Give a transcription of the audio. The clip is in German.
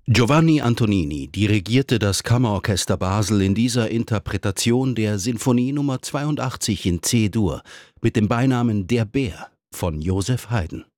Giovanni Antonini dirigierte das Kammerorchester Basel in dieser Interpretation der Sinfonie Nr. 82 in C-Dur mit dem Beinamen Der Bär von Joseph Haydn.